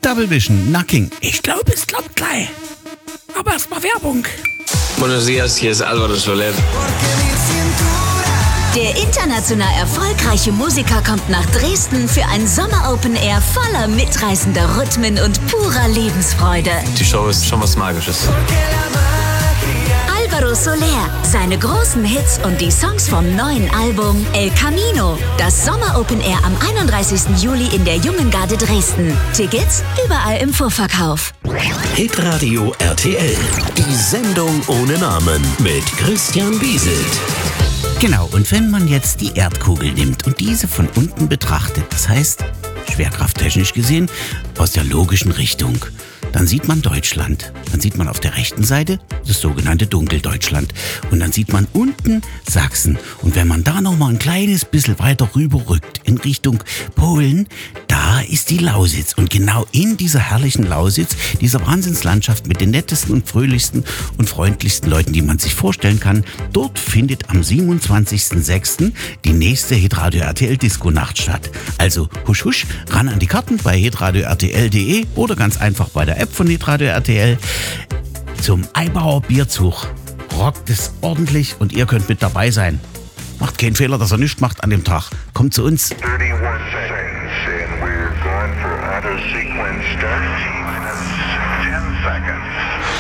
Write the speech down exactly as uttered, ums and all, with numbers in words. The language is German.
Double Vision, Knocking. Ich glaube, es klappt gleich. Aber erstmal Werbung. Buenos días, hier ist Álvaro Soler. Der international erfolgreiche Musiker kommt nach Dresden für ein Sommer-Open Air voller mitreißender Rhythmen und purer Lebensfreude. Die Show ist schon was Magisches. Álvaro Soler, seine großen Hits und die Songs vom neuen Album El Camino. Das Sommer-Open Air am einunddreißigsten Juli in der Jungen Garde Dresden. Tickets überall im Vorverkauf. Hitradio R T L. Die Sendung ohne Namen mit Christian Bieselt. Genau, und wenn man jetzt die Erdkugel nimmt und diese von unten betrachtet, das heißt, schwerkrafttechnisch gesehen, aus der logischen Richtung, dann sieht man Deutschland. Dann sieht man auf der rechten Seite das sogenannte Dunkeldeutschland. Und dann sieht man unten Sachsen. Und wenn man da noch mal ein kleines bisschen weiter rüber rückt, in Richtung Polen, da ist die Lausitz. Und genau in dieser herrlichen Lausitz, dieser Wahnsinnslandschaft mit den nettesten und fröhlichsten und freundlichsten Leuten, die man sich vorstellen kann, dort findet am siebenundzwanzigsten sechsten die nächste Hitradio R T L Disco-Nacht statt. Also husch husch, ran an die Karten bei hitradio r t l punkt d e oder ganz einfach bei der App von Hitradio R T L. Zum Eibauer Bierzug rockt es ordentlich und ihr könnt mit dabei sein. Macht keinen Fehler, dass er nichts macht an dem Tag. Kommt zu uns. thirty-one seconds and we're going for auto sequence start. ten seconds.